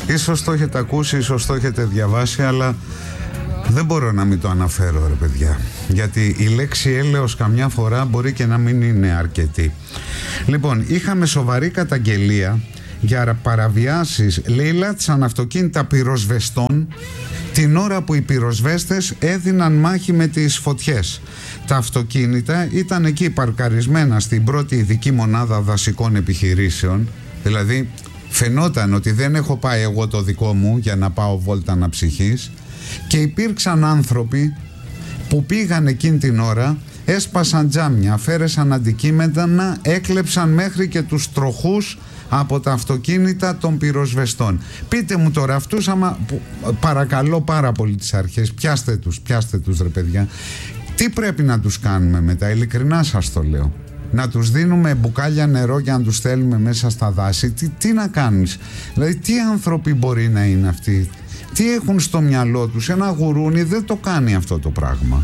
Ίσως το έχετε ακούσει, ίσως το έχετε διαβάσει, αλλά δεν μπορώ να μην το αναφέρω, ρε παιδιά, γιατί η λέξη έλεος καμιά φορά μπορεί και να μην είναι αρκετή. Λοιπόν, είχαμε σοβαρή καταγγελία για παραβιάσεις, λέει, λάτισαν αυτοκίνητα πυροσβεστών την ώρα που οι πυροσβέστες έδιναν μάχη με τις φωτιές. Τα αυτοκίνητα ήταν εκεί παρκαρισμένα στην πρώτη ειδική μονάδα δασικών επιχειρήσεων, δηλαδή φαινόταν ότι δεν έχω πάει εγώ το δικό μου για να πάω βόλτα αναψυχής, και υπήρξαν άνθρωποι που πήγαν εκείνη την ώρα, έσπασαν τζάμια, αφαίρεσαν αντικείμενα, έκλεψαν μέχρι και τους τροχούς από τα αυτοκίνητα των πυροσβεστών. Πείτε μου τώρα αυτούς, παρακαλώ πάρα πολύ τις αρχές, πιάστε τους ρε παιδιά. Τι πρέπει να τους κάνουμε μετά, ειλικρινά σας το λέω? Να τους δίνουμε μπουκάλια νερό για να τους στέλνουμε μέσα στα δάση? Τι να κάνεις? Δηλαδή τι άνθρωποι μπορεί να είναι αυτοί? Τι έχουν στο μυαλό τους? Ένα γουρούνι δεν το κάνει αυτό το πράγμα.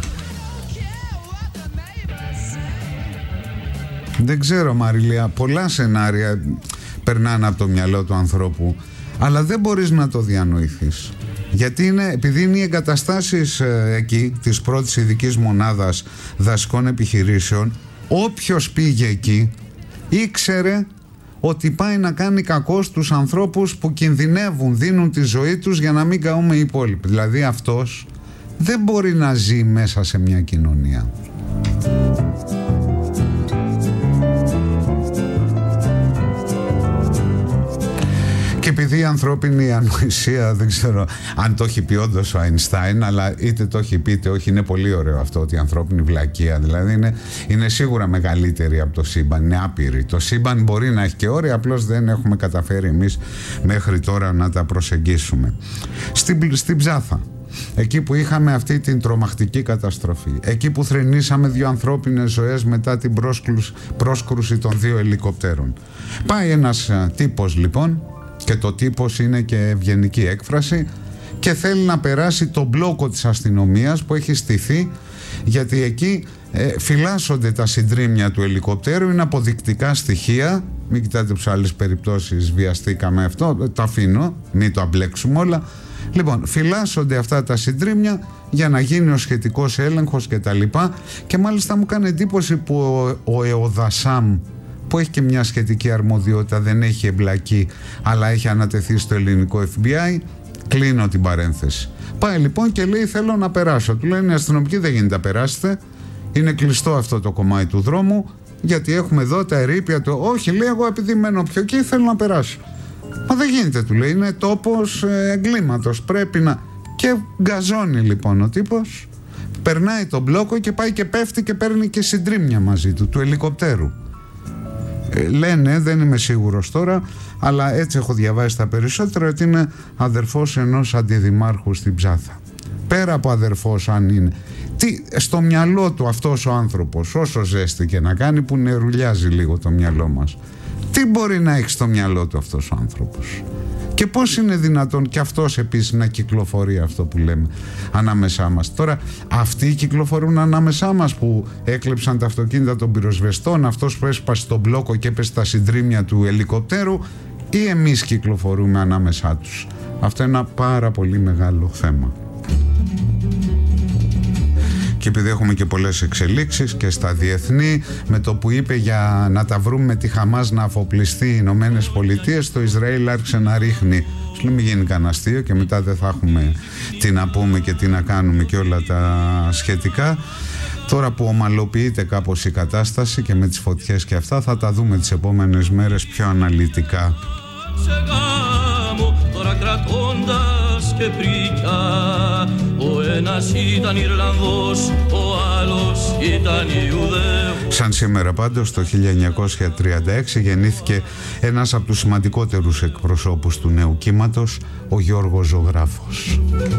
Δεν ξέρω, Μαριλία, πολλά σενάρια περνάνε από το μυαλό του ανθρώπου, αλλά δεν μπορείς να το διανοηθείς. Γιατί επειδή είναι οι εγκαταστάσεις εκεί της πρώτης ειδικής μονάδας δασικών επιχειρήσεων, όποιος πήγε εκεί ήξερε ότι πάει να κάνει κακό στους ανθρώπους που κινδυνεύουν, δίνουν τη ζωή τους για να μην καούμε οι υπόλοιποι. Δηλαδή αυτός δεν μπορεί να ζει μέσα σε μια κοινωνία. Και επειδή η ανθρώπινη ανοησία, δεν ξέρω αν το έχει πει όντως ο Αϊνστάιν, αλλά είτε το έχει πει είτε όχι, είναι πολύ ωραίο αυτό, ότι η ανθρώπινη βλακεία δηλαδή είναι σίγουρα μεγαλύτερη από το σύμπαν, είναι άπειρη. Το σύμπαν μπορεί να έχει και όρια, απλώς δεν έχουμε καταφέρει εμείς μέχρι τώρα να τα προσεγγίσουμε. Στην Ψάθα, εκεί που είχαμε αυτή την τρομακτική καταστροφή, εκεί που θρηνήσαμε 2 ανθρώπινες ζωές μετά την πρόσκρουση των 2 ελικοπτέρων, πάει ένας τύπος λοιπόν, και το τύπος είναι και ευγενική έκφραση, και θέλει να περάσει τον μπλόκο της αστυνομίας που έχει στηθεί, γιατί εκεί φυλάσσονται τα συντρίμμια του ελικοπτέρου, είναι αποδεικτικά στοιχεία. Μην κοιτάτε τις άλλες περιπτώσεις, βιαστήκαμε αυτό, το αφήνω, μην το αμπλέξουμε όλα. Λοιπόν, φυλάσσονται αυτά τα συντρίμμια για να γίνει ο σχετικός έλεγχος και τα λοιπά. Και μάλιστα μου κάνει εντύπωση που ο ΕΟΔΑΣΑΜ, που έχει και μια σχετική αρμοδιότητα, δεν έχει εμπλακεί, αλλά έχει ανατεθεί στο ελληνικό FBI. Κλείνω την παρένθεση. Πάει λοιπόν και λέει, θέλω να περάσω. Του λένε οι αστυνομικοί, δεν γίνεται να περάσετε, είναι κλειστό αυτό το κομμάτι του δρόμου, γιατί έχουμε εδώ τα ερείπια του. Όχι, λέει, εγώ επειδή μένω πιο εκεί θέλω να περάσω. Μα δεν γίνεται, του λέει, είναι τόπος εγκλήματος, πρέπει να... Και γκαζώνει λοιπόν ο τύπος, περνάει τον μπλόκο και πάει και πέφτει και παίρνει και συντρίμμια μαζί του ελικοπτέρου. Λένε, δεν είμαι σίγουρος τώρα, αλλά έτσι έχω διαβάσει τα περισσότερα, ότι είναι αδερφός ενός αντιδημάρχου στην Ψάθα. Πέρα από αδερφός, αν είναι, τι στο μυαλό του αυτός ο άνθρωπος, όσο ζέστη και να κάνει, που νερουλιάζει λίγο το μυαλό μας, τι μπορεί να έχει στο μυαλό του αυτός ο άνθρωπος? Και πώς είναι δυνατόν και αυτός επίσης να κυκλοφορεί, αυτό που λέμε, ανάμεσά μας? Τώρα αυτοί κυκλοφορούν ανάμεσά μας που έκλεψαν τα αυτοκίνητα των πυροσβεστών, αυτός που έσπασε τον μπλόκο και έπεσε στα συντρίμμια του ελικοπτέρου, ή εμείς κυκλοφορούμε ανάμεσά τους? Αυτό είναι ένα πάρα πολύ μεγάλο θέμα. Και επειδή έχουμε και πολλές εξελίξεις και στα διεθνή, με το που είπε για να τα βρούμε με τη Χαμάς να αφοπλιστεί οι Ηνωμένες Πολιτείες, το Ισραήλ άρχισε να ρίχνει. Σου λέει, μην γίνει κανένα αστείο και μετά δεν θα έχουμε τι να πούμε και τι να κάνουμε και όλα τα σχετικά. Τώρα που ομαλοποιείται κάπως η κατάσταση και με τις φωτιές και αυτά, θα τα δούμε τις επόμενες μέρες πιο αναλυτικά. Και πρίκια, ο ένας ήταν Ιρλανδός, ο άλλος ήταν Ιουδαίος. Σαν σήμερα πάντως το 1936 γεννήθηκε ένας από τους σημαντικότερους εκπροσώπους του νέου κύματος, ο Γιώργος Ζωγράφος.